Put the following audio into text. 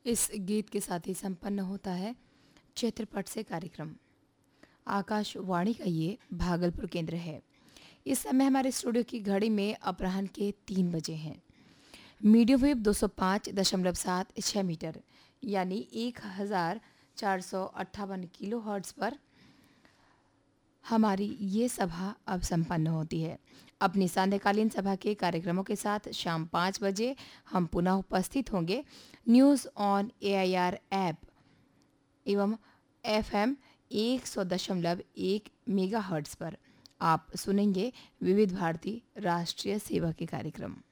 इस गीत के साथ ही संपन्न होता है चित्रपट से कार्यक्रम। आकाशवाणी का ये भागलपुर केंद्र है। इस समय हमारे स्टूडियो की घड़ी में अपराह्न के 3 बजे हैं। मीडियम वेव 205.76 मीटर यानी 1458 किलो हर्ट्ज पर हमारी ये सभा अब संपन्न होती है। अपनी सांध्यकालीन सभा के कार्यक्रमों के साथ शाम 5 बजे हम पुनः उपस्थित होंगे न्यूज़ ऑन AIR ऐप एवं FM 100.1 मेगाहर्ट्ज पर। आप सुनेंगे विविध भारती राष्ट्रीय सेवा के कार्यक्रम।